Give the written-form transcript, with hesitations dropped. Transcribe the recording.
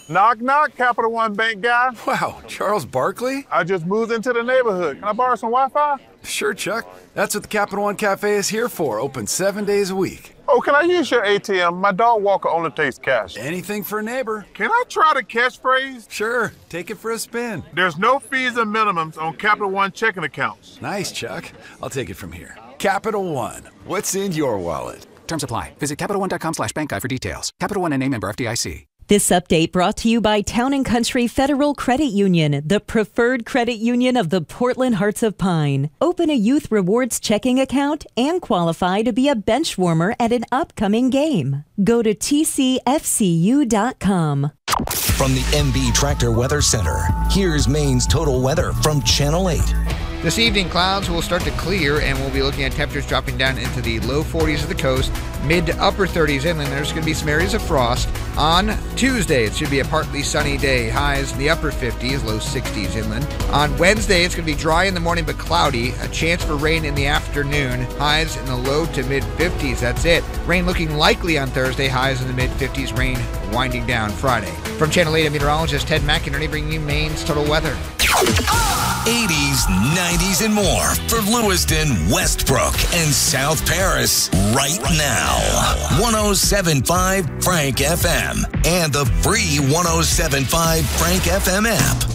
Knock, knock, Capital One Bank guy. Wow, Charles Barkley? I just moved into the neighborhood. Can I borrow some Wi-Fi? Sure, Chuck. That's what the Capital One Cafe is here for, open 7 days a week. Oh, can I use your ATM? My dog walker only takes cash. Anything for a neighbor. Can I try the catchphrase? Sure, take it for a spin. There's no fees and minimums on Capital One checking accounts. Nice, Chuck. I'll take it from here. Capital One, what's in your wallet? Terms apply. Visit CapitalOne.com/bankguide for details. Capital One and name member FDIC. This update brought to you by Town & Country Federal Credit Union, the preferred credit union of the Portland Hearts of Pine. Open a youth rewards checking account and qualify to be a bench warmer at an upcoming game. Go to tcfcu.com. From the MB Tractor Weather Center, here's Maine's total weather from Channel 8. This evening, clouds will start to clear, and we'll be looking at temperatures dropping down into the low 40s of the coast, mid to upper 30s inland. There's going to be some areas of frost. On Tuesday, it should be a partly sunny day. Highs in the upper 50s, low 60s inland. On Wednesday, it's going to be dry in the morning but cloudy. A chance for rain in the afternoon. Highs in the low to mid 50s. That's it. Rain looking likely on Thursday. Highs in the mid 50s. Rain winding down Friday. From Channel 8, meteorologist Ted McInerney bringing you Maine's total weather. 80s, 90s, and more for Lewiston, Westbrook, and South Paris right now. 107.5 Frank FM and the free 107.5 Frank FM app.